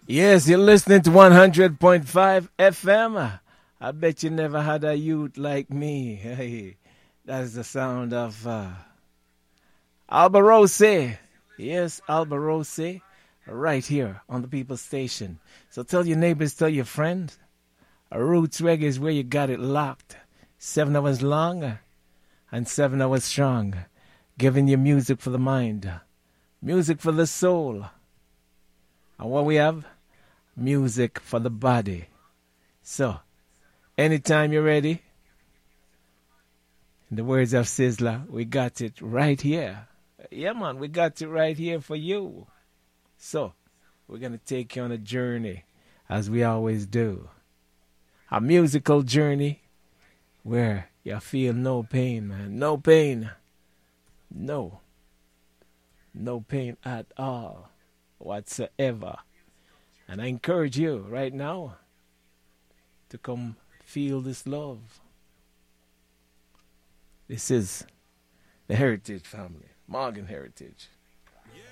Yes, you're listening to 100.5 FM. I bet you never had a youth like me. Hey, that's the sound of Alba Rose. Yes, Alba Rose, right here on the People Station. So tell your neighbors, tell your friends. Roots Reggae is where you got it locked. 7 hours long and 7 hours strong. Giving you music for the mind, music for the soul. And what we have? Music for the body. So, anytime you're ready, in the words of Sizzler, we got it right here. Yeah, man, we got it right here for you. So, we're going to take you on a journey, as we always do. A musical journey where you feel no pain, man. No pain. No. No pain at all whatsoever. And I encourage you right now to come feel this love. This is the Heritage family, Morgan Heritage.